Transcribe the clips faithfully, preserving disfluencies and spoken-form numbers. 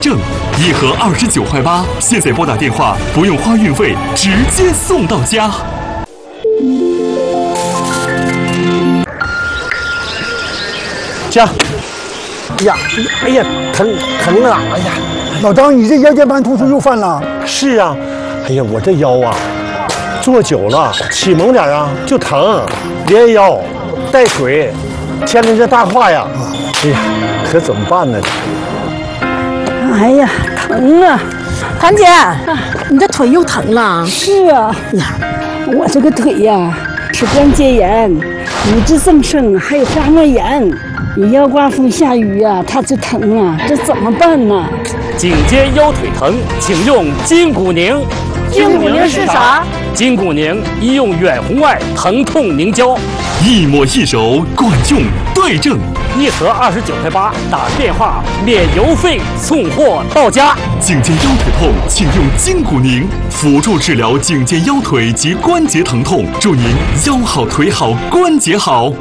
正一盒二十九块八，现在拨打电话不用花运费，直接送到家。 家，哎呀，哎呀，疼疼啊！哎呀， 老张，你这腰间盘突出又犯了？ 是啊，哎呀，我这腰啊，坐久了起猛点啊就疼，连腰带腿，牵连着大胯呀。哎呀，可怎么办呢？ 哎呀，疼啊！ 谭姐，你这腿又疼了？ 是啊，呀，我这个腿呀是关节炎、骨质增生，还有滑膜炎。你要刮风下雨呀，它就疼啊，这怎么办呢？ 颈肩腰腿疼，请用筋骨宁。 筋骨宁是啥？ 筋骨宁医用远红外疼痛凝胶， 一抹一揉，管用对症。 一盒二十九块八，打电话免邮费送货到家。 颈肩腰腿痛，请用筋骨宁，辅助治疗颈肩腰腿及关节疼痛，祝您腰好腿好关节好。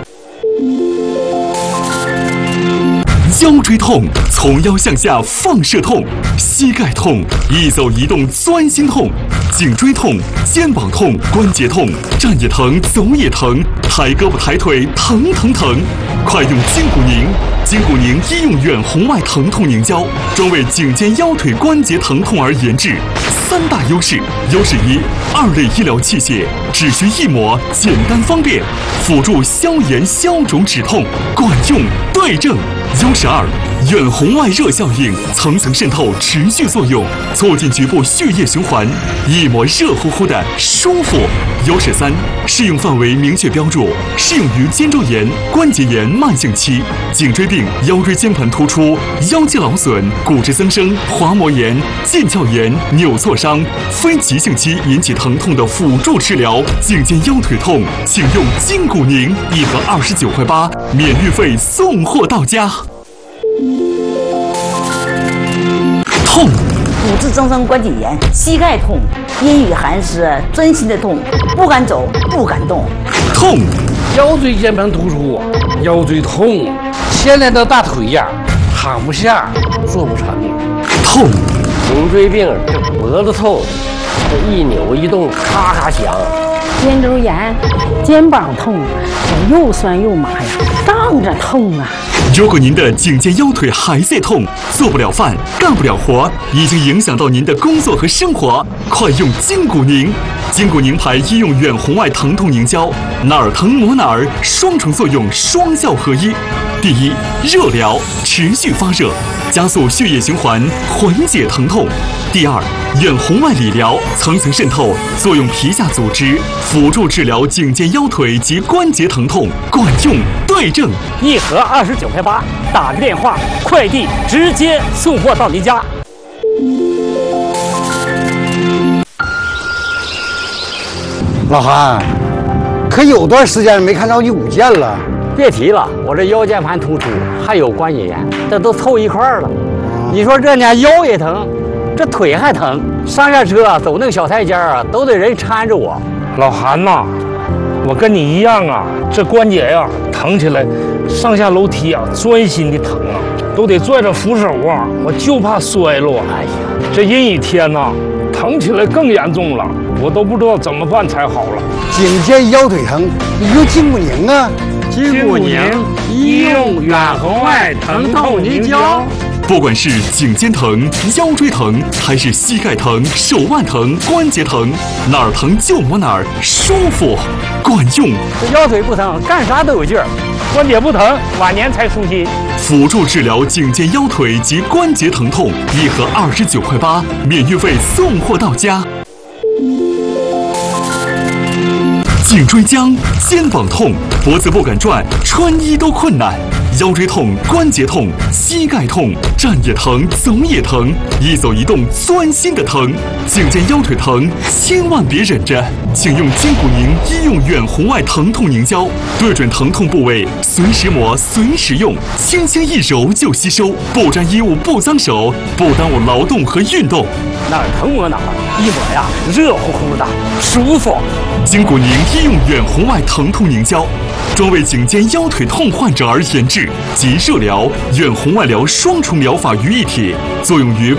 腰椎痛，从腰向下放射痛；膝盖痛，一走一动钻心痛；颈椎痛，肩膀痛，关节痛，站也疼，走也疼，抬胳膊抬腿疼疼疼。快用筋骨宁！筋骨宁医用远红外疼痛凝胶，专为颈肩腰腿关节疼痛而研制。三大优势：优势一，二类医疗器械，只需一抹，简单方便，辅助消炎消肿止痛，管用对症。优势二，远红外热效应，层层渗透，持续作用，促进局部血液循环，一抹热乎乎的舒服。优势三，适用范围明确标注，适用于肩周炎、关节炎慢性期、颈椎病、腰椎间盘突出、腰肌劳损、骨质增生、滑膜炎、腱鞘炎、扭挫伤、非急性期引起疼痛的辅助治疗。颈肩腰腿痛，请用筋骨宁，一盒二十九块八，免运费送货到家。痛， 骨质增生关节炎，膝盖痛，阴雨寒湿，钻心的痛，不敢走，不敢动。 痛， 腰椎间盘突出，腰椎痛，牵连到大腿呀，躺不下，坐不成。 痛， 颈椎病，这脖子痛，这一扭一动咔咔响。 肩周炎、肩膀痛，我又酸又麻呀，胀着痛啊。 如果您的颈肩腰腿还在痛，做不了饭，干不了活，已经影响到您的工作和生活，快用筋骨宁！筋骨宁牌医用远红外疼痛凝胶，哪儿疼抹哪儿，双重作用，双效合一。第一，热疗，持续发热，加速血液循环，缓解疼痛。第二，远红外理疗，层层渗透，作用皮下组织，辅助治疗颈肩腰腿及关节疼痛，管用对症。 一盒二十九块八，打个电话，快递直接送货到您家。 老韩，可有段时间没看着你舞剑了。 别提了，我这腰间盘突出，还有关节炎，这都凑一块儿了。你说这呢，腰也疼，这腿还疼，上下车走那个小台阶啊，都得人搀着我。 老韩呐，我跟你一样啊，这关节呀疼起来，上下楼梯啊钻心的疼啊，都得拽着扶手啊，我就怕摔落。哎呀，这阴雨天呐，疼起来更严重了，我都不知道怎么办才好了。 颈肩腰腿疼，你用筋骨宁啊。 筋骨宁医用远红外疼痛凝胶。 不管是颈肩疼、腰椎疼，还是膝盖疼、手腕疼、关节疼，哪儿疼就抹哪儿，舒服，管用。 这腰腿不疼，干啥都有劲儿；关节不疼，晚年才舒心。 辅助治疗颈肩腰腿及关节疼痛，一盒二十九块八，免运费送货到家。颈椎僵、肩膀痛、脖子不敢转，穿衣都困难；腰椎痛、关节痛、膝盖痛，站也疼，走也疼，一走一动钻心的疼。颈肩腰腿疼，千万别忍着，请用筋骨宁医用远红外疼痛凝胶，对准疼痛部位，随时抹，随时用，轻轻一揉就吸收，不沾衣物，不脏手，不耽误劳动和运动。 哪儿疼抹哪儿，一抹呀热乎乎的，舒服。 筋骨宁医用远红外疼痛凝胶， 专为颈肩腰腿痛患者而研制，集热疗、远红外疗双重疗法于一体，作用于